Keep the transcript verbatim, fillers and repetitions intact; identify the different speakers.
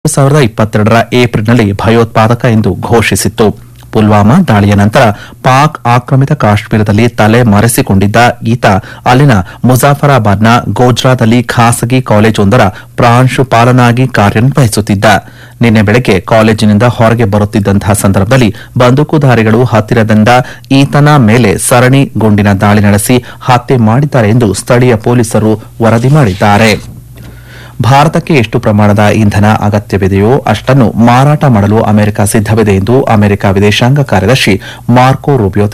Speaker 1: ಸಾವಿರದ ಇಪ್ಪತ್ತೆರಡರ ಏಪ್ರಿಲ್ನಲ್ಲಿ ಭಯೋತ್ಪಾದಕ ಎಂದು ಘೋಷಿಸಿತ್ತು. ಪುಲ್ವಾಮಾ ದಾಳಿಯ ನಂತರ ಪಾಕ್ ಆಕ್ರಮಿತ ಕಾಶ್ಮೀರದಲ್ಲಿ ತಲೆ ಮರೆಸಿಕೊಂಡಿದ್ದ ಈತ ಅಲ್ಲಿನ ಮುಜಾಫರಾಬಾದ್ನ ಗೋಜ್ರಾದಲ್ಲಿ ಖಾಸಗಿ ಕಾಲೇಜೊಂದರ ಪ್ರಾಂಶುಪಾಲನಾಗಿ ಕಾರ್ಯನಿರ್ವಹಿಸುತ್ತಿದ್ದ. ನಿನ್ನೆ ಬೆಳಗ್ಗೆ ಕಾಲೇಜಿನಿಂದ ಹೊರಗೆ ಬರುತ್ತಿದ್ದಂತಹ ಸಂದರ್ಭದಲ್ಲಿ ಬಂದೂಕುಧಾರಿಗಳು ಹತ್ತಿರದಿಂದ ಈತನ ಮೇಲೆ ಸರಣಿ ಗುಂಡಿನ ದಾಳಿ ನಡೆಸಿ ಹತ್ಯೆ ಮಾಡಿದ್ದಾರೆ ಎಂದು ಸ್ಥಳೀಯ ಪೊಲೀಸರು ವರದಿ ಮಾಡಿದ್ದಾರೆ. ಭಾರತಕ್ಕೆ ಎಷ್ಟು ಪ್ರಮಾಣದ ಇಂಧನ ಅಗತ್ಯವಿದೆಯೋ ಅಷ್ಟನ್ನು ಮಾರಾಟ ಮಾಡಲು ಅಮೆರಿಕ ಸಿದ್ದವಿದೆ ಎಂದು ಅಮೆರಿಕ ವಿದೇಶಾಂಗ ಕಾರ್ಯದರ್ಶಿ ಮಾರ್ಕೊ ರೂಬಿಯೋ